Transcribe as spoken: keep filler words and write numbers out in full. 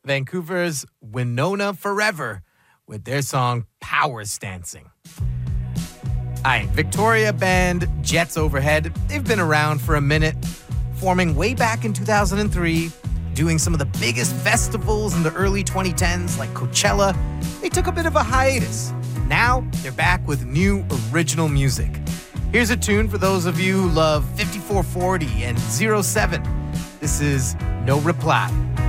Vancouver's Winona Forever with their song Power Stancing. Aye, Victoria band Jets Overhead, they've been around for a minute, forming way back in two thousand three, doing some of the biggest festivals in the early twenty tens like Coachella. They took a bit of a hiatus. Now they're back with new original music. Here's a tune for those of you who love fifty-four forty and zero seven. This is No Reply.